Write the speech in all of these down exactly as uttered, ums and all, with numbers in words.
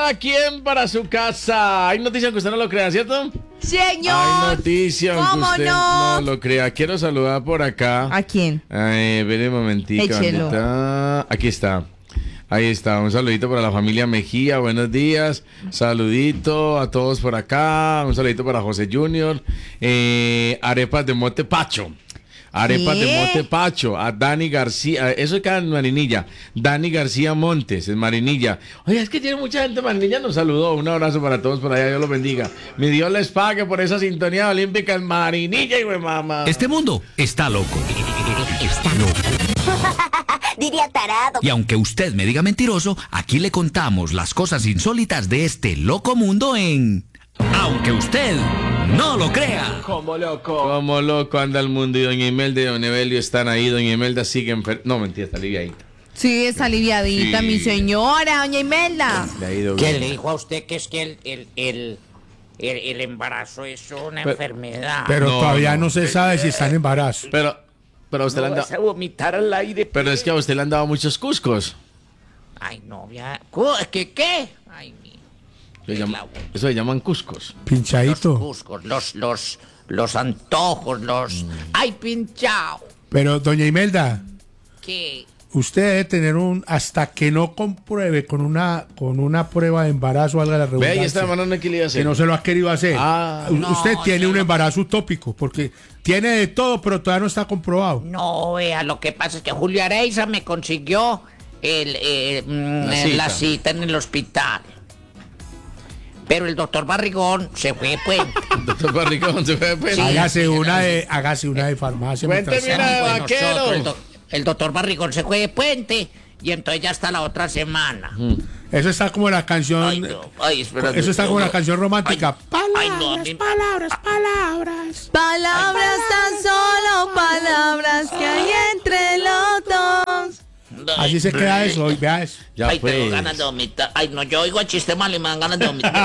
cada quien para su casa. Hay noticia que usted no lo crea, ¿cierto? Señor. Hay noticia aunque ¿Cómo usted no? no lo crea. Quiero saludar por acá. ¿A quién? Ay, ven un momentico. Échelo. ¿Dónde está? Aquí está. Ahí está, un saludito para la familia Mejía, buenos días, saludito a todos por acá, un saludito para José Junior, eh, arepas de mote Pacho, arepas ¿Qué? de mote Pacho, a Dani García, eso es cada en Marinilla, Dani García Montes, en Marinilla. Oye, es que tiene mucha gente en Marinilla, nos saludó, un abrazo para todos por allá, Dios los bendiga. Mi Dios les pague por esa sintonía olímpica en Marinilla, y mamá. Este mundo está loco. Está loco. Diría tarado. Y aunque usted me diga mentiroso, aquí le contamos las cosas insólitas de este loco mundo en Aunque usted no lo crea. Como loco. Como loco anda el mundo, y doña Imelda y don Evelio están ahí. Doña Imelda sigue enferma. No, mentira, está aliviadita. Sí, está aliviadita, Sí. mi señora, doña Imelda. Le ha ido ¿Quién bien. le dijo a usted que es que el, el, el, el, el embarazo es una Pero- enfermedad? Pero No, todavía no. no, se sabe si está en embarazo. Pero, pero a usted No le han vas dado. a vomitar al aire. Pero es que a usted le han dado muchos cuscos. Ay, no, ya. ¿Cu- ¿Qué qué? Ay, mi. Le llama- eso se llaman cuscos. Los Pinchadito. cuscos, los, los, los antojos, los. ¡Ay, pinchao! Pero, doña Imelda, ¿Qué? usted debe tener un, hasta que no compruebe con una, con una prueba de embarazo, valga la Ve, redundancia, ahí está hermano, no quiere hacer. que no se lo ha querido hacer. Ah. U- No, usted tiene yo un no- embarazo utópico, porque tiene de todo, pero todavía no está comprobado. No, vea, lo que pasa es que Julio Areiza me consiguió el, eh, mm, La eh, cita. la cita en el hospital. Pero el doctor Barrigón se fue de puente. Doctor Barricón, se fue pues. Sí. hágase una de, hágase una de farmacia. Cuénteme mientras- una de Amigo de vaquero. nosotros, El, doc- el doctor Barrigón se fue de puente y entonces ya hasta la otra semana. Eso está como la canción. Ay, no, ay, espérate, Eso está como no, la canción romántica. Ay, ay, no, a mí- palabras, palabras. Palabras tan solo palabras que hay entre los dos. Así se queda eso, hoy vea eso. Ya Ay, tengo pues. ganas de vomitar. Ay, no, yo oigo el chiste mal y me dan ganas de vomitar.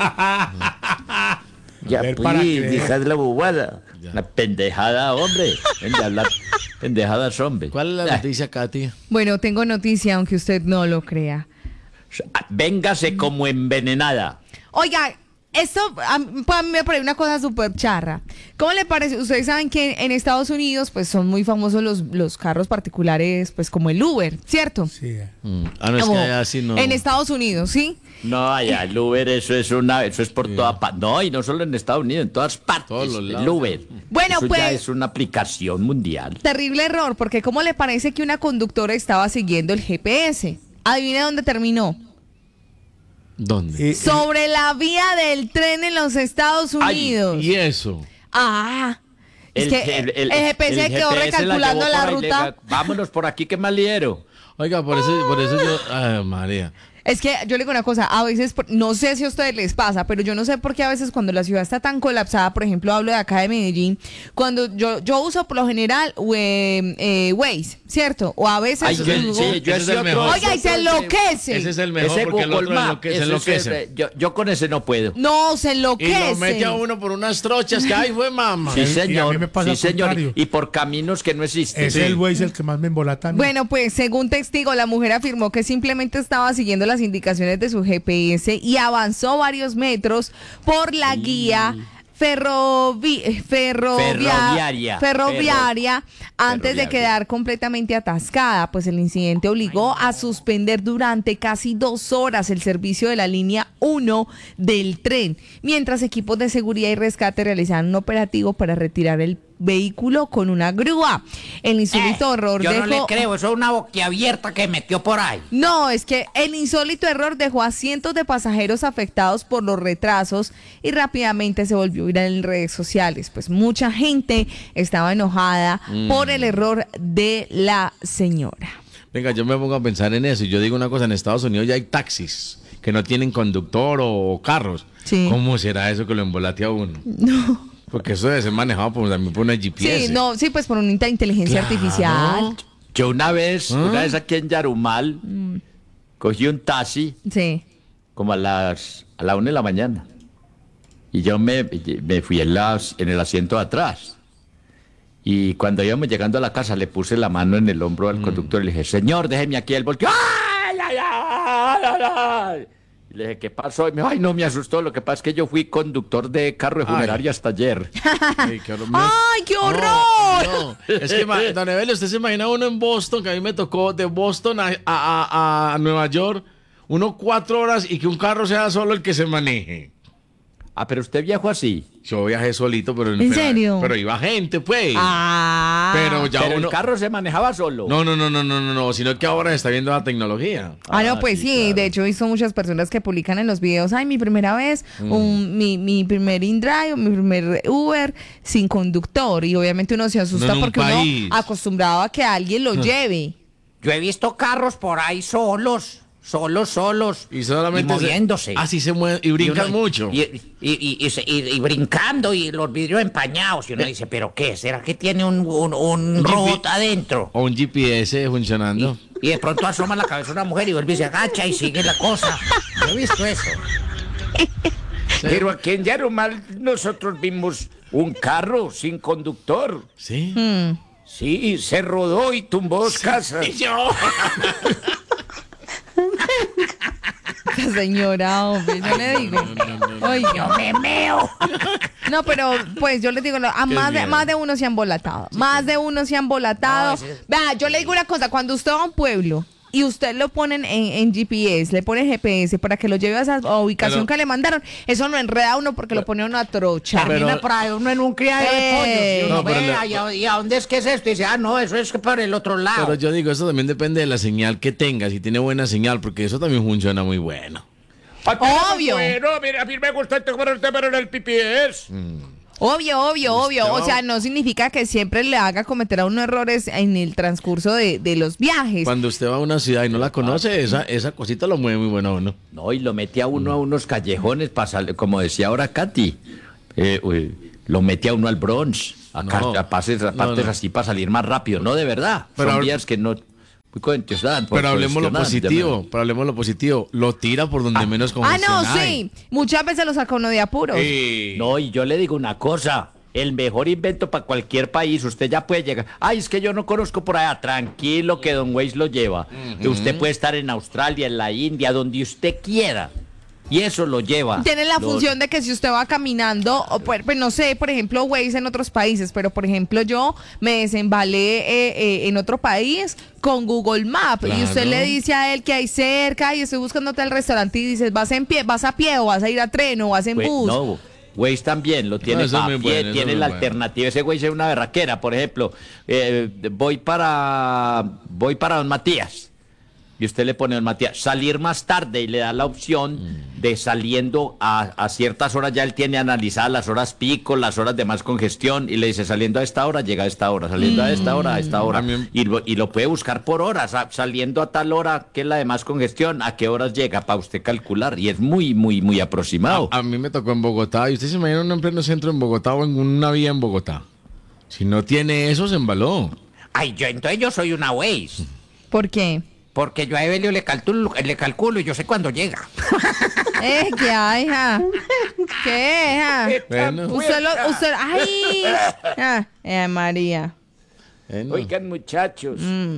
Ya ver, para pues, creer. deja de la bobada. La pendejada, hombre. Venga, la pendejadas, hombre. ¿Cuál es la Ah, noticia, Katy? Bueno, tengo noticia, aunque usted no lo crea. Véngase como envenenada. Oiga, esto a mí a mí me parece una cosa súper charra. ¿Cómo le parece? Ustedes saben que en Estados Unidos pues son muy famosos los, los carros particulares, pues como el Uber, ¿cierto? Sí. Mm. Ah, no, es que Como allá sí no. En Estados Unidos, ¿sí? No, allá el Uber, eso es una, eso es por toda parte. No, y no solo en Estados Unidos, en todas partes. Todos los lados. El Uber. Bueno, eso pues- ya es una aplicación mundial. Terrible error, porque ¿cómo le parece que una conductora estaba siguiendo el G P S? Adivine dónde terminó. ¿Dónde? Y- Sobre la vía del tren en los Estados Ay, Unidos. ¿Y eso? Ah, es El que G- el, G P S el quedó G P S recalculando llevó la por ahí, ruta. le- Vámonos por aquí, que mal liero. Oiga, por eso, por eso yo. Ay, María. Es que yo le digo una cosa, a veces, por- no sé si a ustedes les pasa, pero yo no sé por qué a veces cuando la ciudad está tan colapsada, por ejemplo, hablo de acá de Medellín, cuando yo yo uso por lo general we- eh, Waze, ¿cierto? O a veces... Ay, yo, Google- sí, yo Ese es ese el otro- mejor. Oiga, y se enloquece. Ese es el mejor Ese porque el Google otro Maps, enloque- se ese es enloquece. el- yo, yo con ese no puedo. No, se Y enloquece. lo mete a uno por unas trochas que ay fue mamá. Sí, y a mí señor. me pasa Sí, al señor. contrario. Y por caminos que no existen. Es Sí. el Waze el que más me embolata. a mí. Bueno, pues según testigo, la mujer afirmó que simplemente estaba siguiendo las indicaciones de su G P S y avanzó varios metros por la guía ferrovi- eh, ferrovia- Ferroviaria. ferroviaria antes de ferroviaria. quedar completamente atascada, pues el incidente obligó a suspender durante casi dos horas el servicio de la línea uno del tren, mientras equipos de seguridad y rescate realizaban un operativo para retirar el vehículo con una grúa. El insólito Eh, error yo dejó... no le creo, eso es una boquiabierta que metió por ahí. No, es que el insólito error dejó a cientos de pasajeros afectados por los retrasos y rápidamente se volvió viral en redes sociales. Pues mucha gente estaba enojada por el error de la señora. Venga, yo me pongo a pensar en eso y yo digo una cosa, en Estados Unidos ya hay taxis que no tienen conductor o carros. Sí. ¿Cómo será eso que lo embolate a uno? No. Porque eso debe ser manejado por, también por una G P S. Sí, no, sí, pues por una inte- inteligencia Claro. artificial. Yo una vez, ¿Ah? una vez aquí en Yarumal, cogí un taxi Sí. como a las a la una de la mañana. Y yo me, me fui en, las, en el asiento de atrás. Y cuando íbamos llegando a la casa, le puse la mano en el hombro al conductor y le dije, señor, déjeme aquí el volteo. ¡Ay, ay, ay, ay, ay! Y le dije, ¿qué pasó? Y me dijo, ay, no, me asustó. Lo que pasa es que yo fui conductor de carro de funeraria hasta ayer. Ay, qué horror. ¡Ay, qué No, horror! no. Es que, ma- don Evelio, usted se imagina uno en Boston, que a mí me tocó de Boston a, a- a- a Nueva York, uno cuatro horas y que un carro sea solo el que se maneje. Ah, pero usted viajó así. Yo viajé solito, pero... ¿En pero- serio? Pero iba gente, pues. Ah. Pero ya Pero uno... el carro se manejaba solo. No, no, no, no, no, no, no, sino que ahora se está viendo la tecnología. Ah, no, Ah, pues sí, sí, claro. de hecho he visto muchas personas que publican en los videos, ay, mi primera vez, un, mi, mi primer InDrive, mi primer Uber sin conductor, y obviamente uno se asusta No en un porque país. uno acostumbrado a que alguien lo lleve. Yo he visto carros por ahí solos, solos, solos. Y solamente... y moviéndose. Así se mueven y brincan Y uno- mucho. Y, y, y, y se- y- y brincando y los vidrios empañados. Y uno dice, ¿pero qué? ¿Será que tiene un, un, un Un robot G P adentro? O un G P S funcionando. Y de pronto asoma la cabeza una mujer y vuelve y se agacha y sigue la cosa. Yo he visto eso. Pero aquí en Yarumal nosotros vimos un carro sin conductor. Sí. Sí, se rodó y tumbó dos casas. Esta señora, hombre, yo le digo. Oiga. Me meo. No, pero pues yo les digo, a más de, miedo. más de uno se han volatado. Más de uno se han volatado. No, ese- Vea, yo le digo una cosa, cuando usted va a un pueblo y usted lo ponen en, en G P S, le pone G P S para que lo lleve a esa ubicación Pero- que le mandaron, eso no enreda a uno porque lo pone a una trocha. Pero- Termina por ahí uno en un criadero de pollos. Y uno No, pero ve, le- "Ay, ¿y a dónde es que es esto? Y dice, ah, no, eso es por el otro lado. Pero yo digo, eso también depende de la señal que tenga, si tiene buena señal, porque eso también funciona muy bueno. Obvio. Bueno, mira, a mí me gusta el tema en el P P S. Obvio, obvio, obvio. no. O sea, no significa que siempre le haga cometer a uno errores en el transcurso de, de los viajes. Cuando usted va a una ciudad y no la conoce, esa, esa cosita lo mueve muy bueno a uno. No, y lo metía uno a unos callejones, para sal- como decía ahora Katy. Eh, uy, lo metía uno al Bronx, a, No. car- a pases, a No, partes no. así para salir más rápido. No, de verdad. Pero Son hab- vías que no... Muy congestionadas, Pero hablemos lo congestionadas, positivo, pero hablemos lo positivo. Lo tira por donde menos Ah, congestión no, hay. sí. Muchas veces lo saca uno de apuros. Sí. No, y yo le digo una cosa. El mejor invento para cualquier país, usted ya puede llegar. Ay, es que yo no conozco por allá. Tranquilo que Don Waze lo lleva. Usted puede estar en Australia, en la India, donde usted quiera. Y eso lo lleva. Tiene la Lo- función de que si usted va caminando, o pues, pues, no sé, por ejemplo, Waze en otros países, pero por ejemplo yo me desembalé eh, eh, en otro país con Google Maps y usted Claro. le dice a él que hay cerca y estoy buscándote al restaurante y dices, ¿vas en pie, vas a pie o vas a ir a tren o vas en Pues, bus? no, Waze también lo tiene No, eso es pa' muy pie, bueno, eso tiene es la muy bueno. alternativa. Ese Waze es una berraquera, por ejemplo. eh, voy para voy para Don Matías. Y usted le pone a Don Matías, salir más tarde y le da la opción de saliendo a, a ciertas horas. Ya él tiene analizadas las horas pico, las horas de más congestión y le dice saliendo a esta hora, llega a esta hora, saliendo a esta hora, a esta hora. A mí- Y, lo- y lo puede buscar por horas, ah, saliendo a tal hora, que es la de más congestión, a qué horas llega para usted calcular. Y es muy, muy, muy aproximado. A, a mí me tocó en Bogotá. ¿Y usted se imagina uno en pleno centro en Bogotá o en una vía en Bogotá? Si no tiene eso, se embaló. Ay, yo entonces yo soy una Waze. ¿Por qué? Porque yo a Evelio le calculo, le calculo y yo sé cuándo llega. Eh, ¿qué hay, ja? ¿Qué, ja? Bueno, Usted lo, usted, ay, ah, eh, María. bueno. Oigan, muchachos. Mm.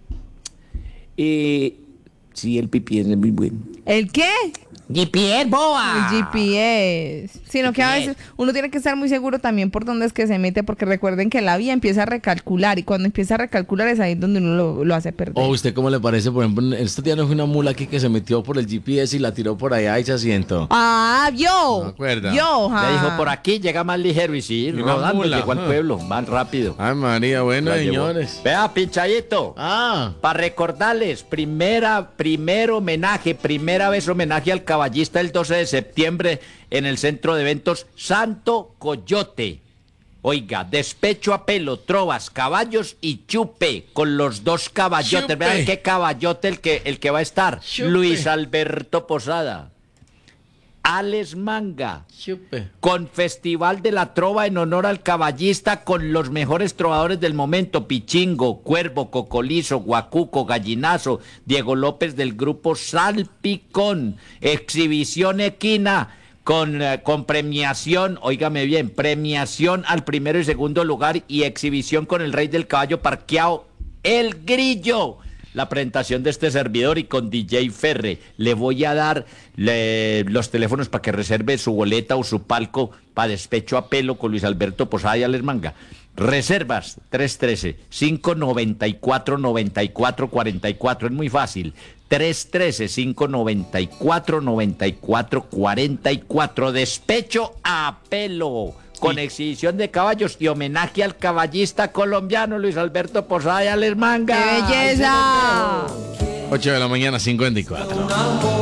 Y sí, el pipí es muy bueno. ¿El qué? G P S, boba. El G P S. Sino que a G P S. veces uno tiene que estar muy seguro también por dónde es que se mete, porque recuerden que la vía empieza a recalcular y cuando empieza a recalcular es ahí donde uno lo, lo hace perder. ¿O usted cómo le parece? Por ejemplo, este día no fue una mula aquí que se metió por el G P S y la tiró por allá y se asientó. Ah, yo. ¿Me acuerda? Yo, ja. Le dijo, por aquí llega más ligero y sí, Y una rodando, mula, llegó al ah. pueblo, más rápido. Ay, María, bueno, La llevó. señores. Vea, pinchadito. Ah, Para recordarles, primera, primer homenaje, primera vez homenaje al caballista el doce de septiembre en el centro de eventos Santo Coyote. Oiga, despecho a pelo, trovas, caballos y chupe con los dos caballotes. Chupe. Vean qué caballote el que, el que va a estar. Chupe. Luis Alberto Posada. Alex Manga. chupe. Con Festival de la Trova en honor al caballista con los mejores trovadores del momento, Pichingo, Cuervo, Cocolizo, Guacuco, Gallinazo, Diego López del grupo Salpicón, exhibición equina con, eh, con premiación, óigame bien, premiación al primero y segundo lugar y exhibición con el rey del caballo parqueado, El Grillo. la presentación de este servidor y con D J Ferre. Le voy a dar le- los teléfonos para que reserve su boleta o su palco para Despecho a Pelo con Luis Alberto Posada y Alex Manga. Reservas tres uno tres, cinco nueve cuatro, nueve cuatro cuatro cuatro. Es muy fácil. tres uno tres, cinco nueve cuatro, nueve cuatro cuatro cuatro. Despecho a Pelo. Con exhibición de caballos y homenaje al caballista colombiano Luis Alberto Posada y Alex Manga. ¡Qué belleza! ocho de la mañana, cincuenta y cuatro.